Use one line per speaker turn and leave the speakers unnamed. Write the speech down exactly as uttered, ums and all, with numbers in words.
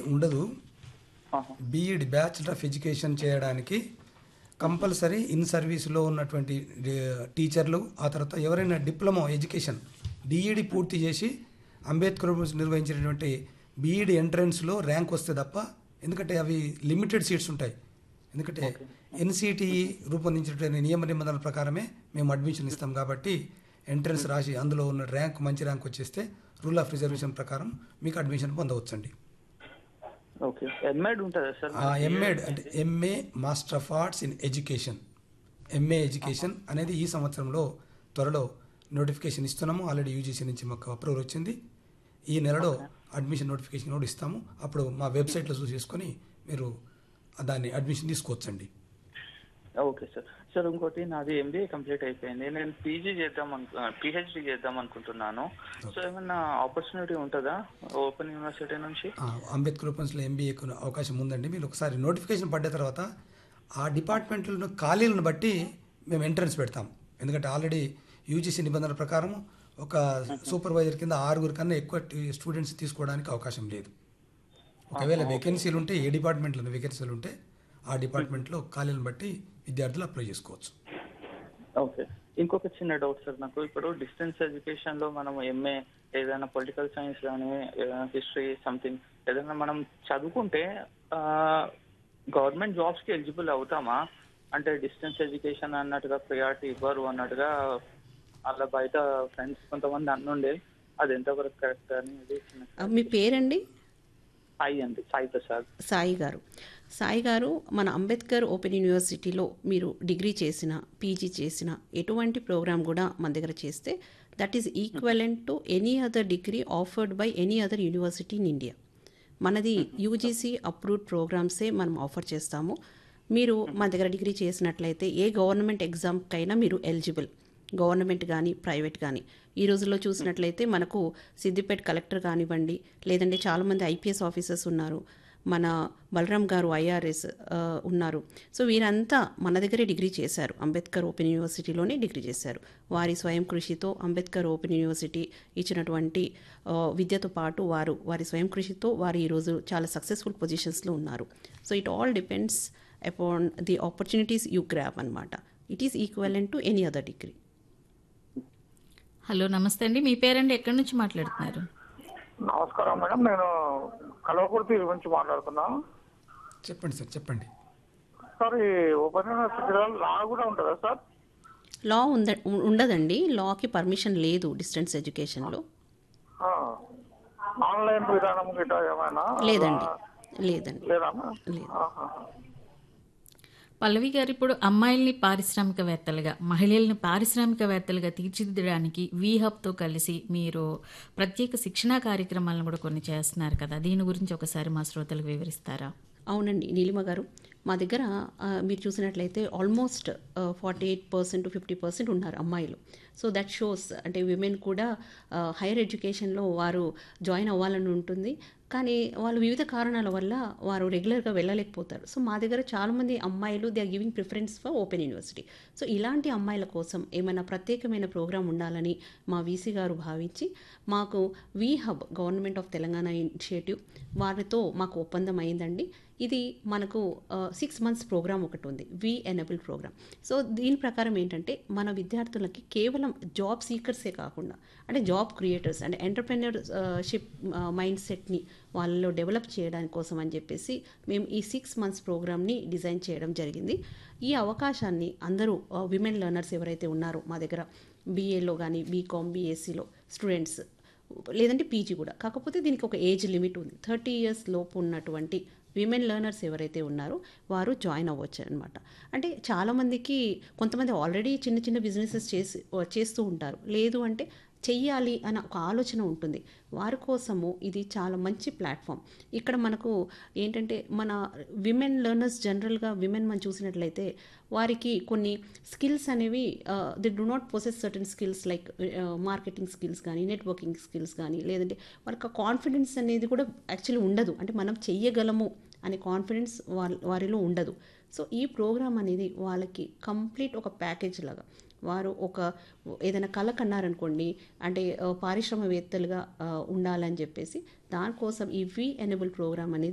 ఉండదు.
ఆహా.
BEd bachelor of education చేయడానికి కంపల్సరీ ఇన్ సర్వీస్లో ఉన్నటువంటి డి- టీచర్లు, ఆ తర్వాత ఎవరైనా డిప్లొమా ఎడ్యుకేషన్ డిఈడి పూర్తి చేసి అంబేద్కర్ నిర్వహించినటువంటి బీఈడి ఎంట్రన్స్లో ర్యాంక్ వస్తే తప్ప, ఎందుకంటే అవి లిమిటెడ్ సీట్స్ ఉంటాయి. ఎందుకంటే ఎన్సిటిఈ రూపొందించినటువంటి నియమ నిబంధనల ప్రకారమే మేము అడ్మిషన్ ఇస్తాం కాబట్టి ఎంట్రన్స్ రాసి అందులో ఉన్న ర్యాంక్ మంచి ర్యాంక్ వచ్చేస్తే రూల్ ఆఫ్ రిజర్వేషన్ ప్రకారం మీకు అడ్మిషన్ పొందవచ్చండి.
ఓకే. ఎంఎడ్ ఉంటుందా సార్?
ఎంఏడ్ అంటే MA master of arts in education, MA education అనేది ఈ సంవత్సరంలో త్వరలో నోటిఫికేషన్ ఇస్తున్నాము. ఆల్రెడీ యూజీసీ నుంచి మాకు అప్రూవల్ వచ్చింది. ఈ నెలలో అడ్మిషన్ నోటిఫికేషన్ కూడా ఇస్తాము. అప్పుడు మా వెబ్సైట్లో చూసేసుకొని మీరు దాన్ని అడ్మిషన్ తీసుకోవచ్చండి.
Okay sir. సార్ ఇంకోటి, నాది ఎంబీఏ కంప్లీట్ అయిపోయింది. నేను పీజీ చేద్దాం అను పిహెచ్డి చేద్దాం అనుకుంటున్నాను. సో ఏమన్నా ఆపర్చునిటీ ఉంటుందా ఓపెన్ యూనివర్సిటీ నుంచి?
ఆ, అంబేద్కర్ ఓపెన్స్లో ఎంబీఏకు అవకాశం ఉందండి. మీరు ఒకసారి నోటిఫికేషన్ పడ్డ తర్వాత ఆ డిపార్ట్మెంట్లో ఖాళీలను బట్టి మేము ఎంట్రన్స్ పెడతాం. ఎందుకంటే ఆల్రెడీ యూజీసీ నిబంధనల ప్రకారం ఒక సూపర్వైజర్ కింద ఆరుగురు కన్నా ఎక్కువ స్టూడెంట్స్ తీసుకోవడానికి అవకాశం లేదు. ఒకవేళ వేకెన్సీలు ఉంటే, ఏ డిపార్ట్మెంట్లో వేకెన్సీలు ఉంటే ఆ డిపార్ట్మెంట్లో ఖాళీలను బట్టి విద్యార్థులు అప్లై చేసుకోవచ్చు.
ఓకే. ఇంకొక చిన్న డౌట్ సార్ నాకు. ఇప్పుడు డిస్టెన్స్ ఎడ్యుకేషన్లో మనం ఎంఏ ఏదైనా పొలిటికల్ సైన్స్ కానీ ఏదైనా హిస్టరీ సంథింగ్ ఏదైనా మనం చదువుకుంటే గవర్నమెంట్ జాబ్స్కి ఎలిజిబుల్ అవుతామా? అంటే డిస్టెన్స్ ఎడ్యుకేషన్ అన్నట్టుగా ప్రయారిటీ ఇవ్వరు అన్నట్టుగా అలా బయట ఫ్రెండ్స్ కొంతమంది అన్నుండే, అది ఎంతవరకు కరెక్ట్ అనేది.
మీ పేరండి?
సాయి అండి, సాయి ప్రసాద్.
సాయి గారు సాయి గారు మన అంబేద్కర్ ఓపెన్ యూనివర్సిటీలో మీరు డిగ్రీ చేసిన, పీజీ చేసిన ఎటువంటి ప్రోగ్రామ్ కూడా మన దగ్గర చేస్తే that is equivalent to any other degree offered by any other university in India. మనది యూజీసీ అప్రూవ్డ్ ప్రోగ్రామ్సే మనం ఆఫర్ చేస్తాము. మీరు మన దగ్గర డిగ్రీ చేసినట్లయితే ఏ గవర్నమెంట్ ఎగ్జామ్కైనా మీరు ఎలిజిబుల్, గవర్నమెంట్ కానీ ప్రైవేట్ కానీ. ఈ రోజుల్లో చూసినట్లయితే మనకు సిద్దిపేట కలెక్టర్ కానివ్వండి, లేదంటే చాలామంది ఐపీఎస్ ఆఫీసర్స్ ఉన్నారు, మన బలరాం గారు ఐఆర్ఎస్ ఉన్నారు. సో వీరంతా మన దగ్గరే డిగ్రీ చేశారు, అంబేద్కర్ ఓపెన్ యూనివర్సిటీలోనే డిగ్రీ చేశారు. వారి స్వయం కృషితో అంబేద్కర్ ఓపెన్ యూనివర్సిటీ ఇచ్చినటువంటి విద్యతో పాటు వారు వారి స్వయం కృషితో వారు ఈరోజు చాలా సక్సెస్ఫుల్ పొజిషన్స్లో ఉన్నారు. So it all depends upon the opportunities you grab అనమాట. It is equivalent to any other degree.
Hello, నమస్తే అండి. మీ పేరండి, ఎక్కడి నుంచి మాట్లాడుతున్నారు?
నమస్కారం మేడం, నేను కల్వకుర్తి నుంచి మాట్లాడుతున్నా.
చెప్పండి సార్, చెప్పండి
సార్. ఈ ఓపెన్ యూనివర్సిటీలో లా కూడా ఉంటుందా సార్?
లా ఉంద ఉండదండి. లాకి పర్మిషన్ లేదు డిస్టెన్స్ ఎడ్యుకేషన్లో.
ఆన్లైన్ విధానం గిట్ట ఏమైనా
లేదండి, లేదండి,
లేదా?
లేదు.
పల్లవి గారు, ఇప్పుడు అమ్మాయిల్ని పారిశ్రామికవేత్తలుగా, మహిళల్ని పారిశ్రామికవేత్తలుగా తీర్చిదిద్దడానికి వీ హబ్తో కలిసి మీరు ప్రత్యేక శిక్షణా కార్యక్రమాలను కూడా కొన్ని చేస్తున్నారు కదా, దీని గురించి ఒకసారి మా శ్రోతలకు వివరిస్తారా?
అవునండి నీలిమ గారు, మా దగ్గర మీరు చూసినట్లయితే almost forty eight percent to fifty percent ఉన్నారు అమ్మాయిలు. సో దట్ షోస్ అంటే విమెన్ కూడా హైయర్ ఎడ్యుకేషన్లో వారు జాయిన్ అవ్వాలని ఉంటుంది, కానీ వాళ్ళు వివిధ కారణాల వల్ల వారు రెగ్యులర్గా వెళ్ళలేకపోతారు. సో మా దగ్గర చాలామంది అమ్మాయిలు they are giving preference for open university. So ఇలాంటి అమ్మాయిల కోసం ఏమైనా ప్రత్యేకమైన ప్రోగ్రాం ఉండాలని మా వీసీ గారు భావించి మాకు we hub government of Telangana initiative వారితో మాకు ఒప్పందం అయిందండి. ఇది మనకు సిక్స్ మంత్స్ ప్రోగ్రామ్ ఒకటి ఉంది, వి ఎనేబుల్ ప్రోగ్రామ్. సో దీని ప్రకారం ఏంటంటే మన విద్యార్థులకి కేవలం జాబ్ సీకర్సే కాకుండా అంటే జాబ్ క్రియేటర్స్ అంటే ఎంటర్ప్రెన్యూర్షిప్ మైండ్ సెట్ని వాళ్ళలో డెవలప్ చేయడానికి కోసం అని చెప్పేసి మేము ఈ సిక్స్ మంత్స్ ప్రోగ్రామ్ని డిజైన్ చేయడం జరిగింది. ఈ అవకాశాన్ని అందరూ విమెన్ లెర్నర్స్ ఎవరైతే ఉన్నారో మా దగ్గర బీఏలో కానీ బీకామ్ బీఎస్సీలో స్టూడెంట్స్ లేదంటే పీజీ కూడా, కాకపోతే దీనికి ఒక ఏజ్ లిమిట్ ఉంది. థర్టీ ఇయర్స్ లోపు ఉన్నటువంటి విమెన్ లెర్నర్స్ ఎవరైతే ఉన్నారో వారు జాయిన్ అవ్వచ్చు అనమాట. అంటే చాలామందికి కొంతమంది ఆల్రెడీ చిన్న చిన్న బిజినెసెస్ చేసి చేస్తూ ఉంటారు, లేదు అంటే చెయ్యాలి అన్న ఒక ఆలోచన ఉంటుంది. వారి కోసము ఇది చాలా మంచి ప్లాట్ఫామ్. ఇక్కడ మనకు ఏంటంటే మన విమెన్ లెర్నర్స్ జనరల్గా విమెన్ మనం చూసినట్లయితే వారికి కొన్ని స్కిల్స్ అనేవి they do not possess certain skills like marketing skills కానీ నెట్వర్కింగ్ స్కిల్స్ కానీ, లేదంటే వారికి కాన్ఫిడెన్స్ అనేది కూడా యాక్చువల్లీ ఉండదు. అంటే మనం చెయ్యగలము అనే కాన్ఫిడెన్స్ వారి వారిలో ఉండదు. సో ఈ ప్రోగ్రామ్ అనేది వాళ్ళకి కంప్లీట్ ఒక ప్యాకేజ్ లాగా, వారు ఒక ఏదైనా కళ కన్నారనుకోండి, అంటే పారిశ్రామికవేత్తలుగా ఉండాలని చెప్పేసి దానికోసం ఈ వి ఎనేబుల్ ప్రోగ్రామ్ అనేది